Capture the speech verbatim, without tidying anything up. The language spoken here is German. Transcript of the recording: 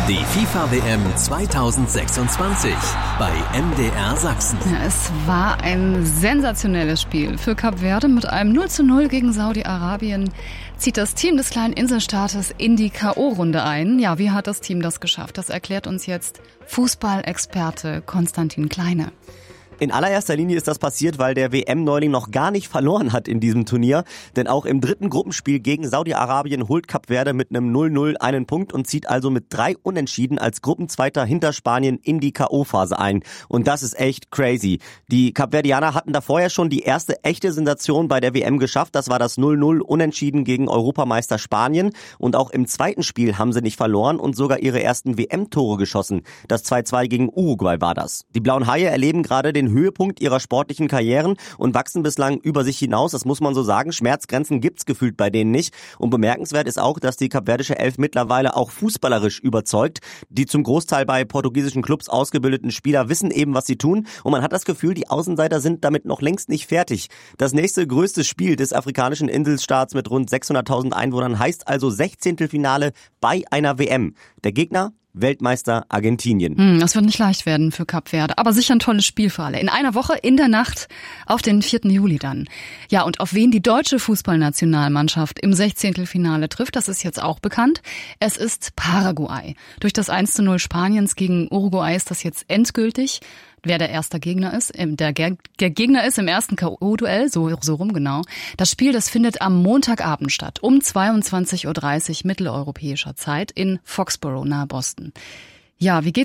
Die FIFA-W M zweitausendsechsundzwanzig bei M D R Sachsen. Ja, es war ein sensationelles Spiel. Für Kap Verde mit einem null zu null gegen Saudi-Arabien zieht das Team des kleinen Inselstaates in die K O-Runde ein. Ja, wie hat das Team das geschafft? Das erklärt uns jetzt Fußballexperte Konstantin Kleine. In allererster Linie ist das passiert, weil der W M-Neuling noch gar nicht verloren hat in diesem Turnier. Denn auch im dritten Gruppenspiel gegen Saudi-Arabien holt Kap Verde mit einem null null einen Punkt und zieht also mit drei Unentschieden als Gruppenzweiter hinter Spanien in die K O-Phase ein. Und das ist echt crazy. Die Kapverdianer hatten da vorher schon die erste echte Sensation bei der W M geschafft. Das war das null null Unentschieden gegen Europameister Spanien. Und auch im zweiten Spiel haben sie nicht verloren und sogar ihre ersten W M-Tore geschossen. Das zwei zwei gegen Uruguay war das. Die Blauen Haie erleben gerade den Höhepunkt ihrer sportlichen Karrieren und wachsen bislang über sich hinaus. Das muss man so sagen. Schmerzgrenzen gibt's gefühlt bei denen nicht. Und bemerkenswert ist auch, dass die kapverdische Elf mittlerweile auch fußballerisch überzeugt. Die zum Großteil bei portugiesischen Clubs ausgebildeten Spieler wissen eben, was sie tun. Und man hat das Gefühl, die Außenseiter sind damit noch längst nicht fertig. Das nächste größte Spiel des afrikanischen Inselstaats mit rund sechshunderttausend Einwohnern heißt also Sechzehntelfinale bei einer W M. Der Gegner? Weltmeister Argentinien. Hm, das wird nicht leicht werden für Kap Verde, aber sicher ein tolles Spiel für alle. In einer Woche, in der Nacht auf den vierten Juli dann. Ja, und auf wen die deutsche Fußballnationalmannschaft im Sechzehntelfinale trifft, das ist jetzt auch bekannt. Es ist Paraguay. Durch das eins zu null Spaniens gegen Uruguay ist das jetzt endgültig, wer der erste Gegner ist. Der, der Gegner ist im ersten K O-Duell, so, so rum genau. Das Spiel, das findet am Montagabend statt, um zweiundzwanzig Uhr dreißig mitteleuropäischer Zeit in Foxborough nahe Boston. Ja, wie geht's